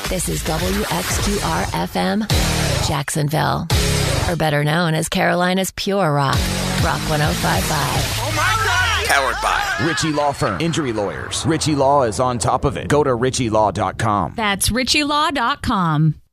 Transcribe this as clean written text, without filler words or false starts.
This is WXQR-FM, Jacksonville. Or better known as Carolina's Pure Rock, Rock 105.5. Oh my God! Powered by Ritchie Law Firm. Injury lawyers. Ritchie Law is on top of it. Go to ritchielaw.com. That's ritchielaw.com.